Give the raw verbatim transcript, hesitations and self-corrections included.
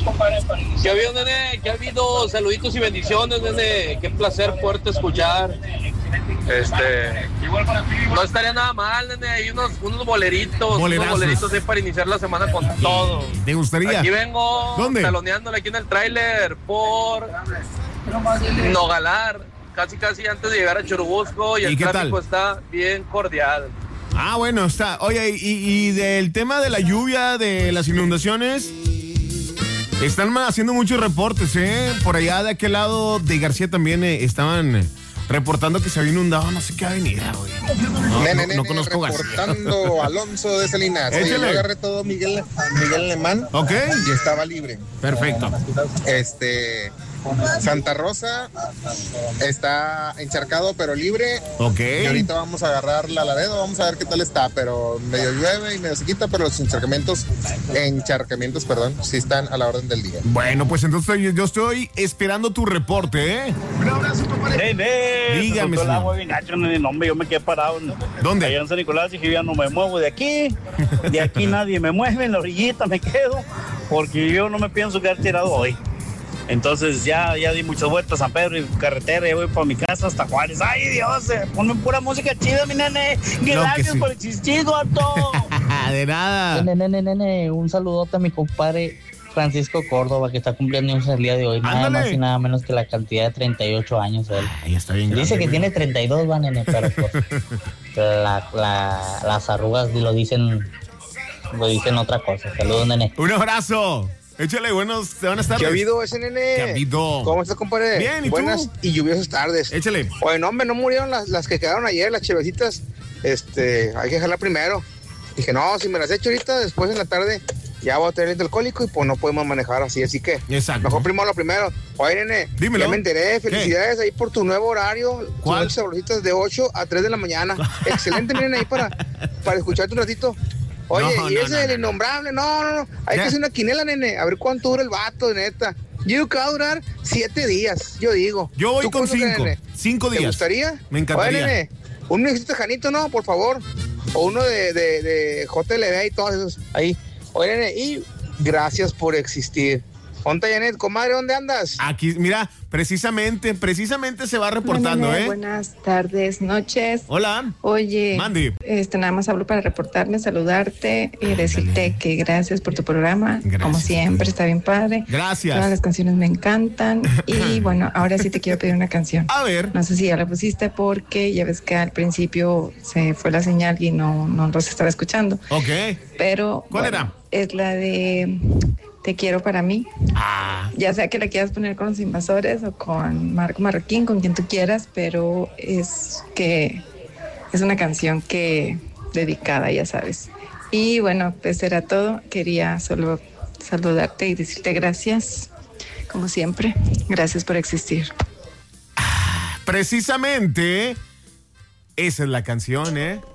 ¿Qué ha habido, nene? ¿Qué ha habido? Saluditos y bendiciones, nene. Qué placer poderte escuchar. Este, no estaría nada mal, nene. Hay unos, unos boleritos, unos boleritos ahí para iniciar la semana con todo. ¿Te gustaría? Aquí vengo, ¿Dónde? taloneándole aquí en el tráiler por Nogalar, casi casi antes de llegar a Churubusco, y el ¿Y qué tráfico tal? está bien cordial. Ah, bueno, está. Oye, y, y del tema de la lluvia, de las inundaciones, están haciendo muchos reportes, ¿eh? Por allá de aquel lado de García también eh, estaban reportando que se había inundado no sé qué avenida, güey. No, nene, no, nene, no conozco García. reportando Alonso de Salinas. Oye, yo agarré todo Miguel, Miguel Alemán. Ok. Y estaba libre. Perfecto. Este... Santa Rosa está encharcado pero libre. Ok. Y ahorita vamos a agarrar la Laredo, vamos a ver qué tal está, pero medio llueve y medio se quita, pero los encharcamientos, encharcamientos, perdón, sí están a la orden del día. Bueno, pues entonces yo, yo estoy esperando tu reporte, ¿eh? Un abrazo, compadre. Hey, dígame, el señor. agua bien gacho, no, hombre, yo me quedé parado. ¿Dónde? Allá en San Nicolás, dije, ya no me muevo de aquí. De aquí nadie me mueve, en la orillita me quedo, porque yo no me pienso quedar tirado hoy. Entonces ya, ya di muchas vueltas a San Pedro y carretera, ya voy para mi casa hasta Juárez. ¡Ay, Dios! eh, Ponme pura música chida, mi nene. Gracias sí. por existir, gato. De nada. Nene, nene, nene, un saludote a mi compadre Francisco Córdoba, que está cumpliendo años el día de hoy. Nada Ándale. más y nada menos que la cantidad de treinta y ocho años él. Ay, está bien grande, Dice que güey. tiene treinta y dos, va, nene, pero pues la, la, las arrugas lo dicen, lo dicen otra cosa. Saludos, nene. Un abrazo. Échale, buenos, buenas tardes. ¿Qué ha habido ese nene? ¿Qué ha habido? ¿Cómo estás, compadre? Bien, ¿y tú? Buenas y lluviosas tardes. Échale. Oye, no, hombre, no murieron las, las que quedaron ayer, las chevecitas. Este, hay que dejarla primero. Dije, no, si me las echo ahorita, después en la tarde ya voy a tener el alcohólico y pues no podemos manejar así, así que Exacto. mejor primero lo primero. Oye, nene, Dímelo. ya me enteré, felicidades ahí por tu nuevo horario. ¿Cuál? Son sabrositas de ocho a tres de la mañana. Excelente, nene, ahí para, para escucharte un ratito. Oye, No, y no, ese no, del no, no. innombrable, no, no, no, hay ¿Qué? que hacer una quinela, nene, a ver cuánto dura el vato, neta. Yo digo que va a durar siete días, yo digo. Yo voy ¿Tú con cuánto crees, cinco. nene? Cinco días. ¿Te gustaría? Me encantaría. Oye, nene, un mexicano janito, ¿no? Por favor. O uno de, de, de J L B y todos esos ahí. Oye, nene, y gracias por existir. Ponte, Janet, comadre, ¿dónde andas? Aquí, mira, precisamente, precisamente se va reportando, Hola, nene, ¿eh? buenas tardes, noches. Hola. Oye, Mandy. este, nada más hablo para reportarme, saludarte y decirte que gracias por tu programa. Gracias. Como siempre, está bien padre. Gracias. Todas las canciones me encantan. Y bueno, ahora sí te quiero pedir una canción. A ver. No sé si ya la pusiste porque ya ves que al principio se fue la señal y no, no los estaba escuchando. Ok. Pero ¿Cuál bueno, era? es la de Te quiero para mí. Ah, Ya sea que la quieras poner con los invasores o con Marco Marroquín, con quien tú quieras, pero es que es una canción que dedicada, ya sabes. Y bueno, pues era todo. Quería solo saludarte y decirte gracias, como siempre. Gracias por existir. precisamente esa es la canción, ¿eh?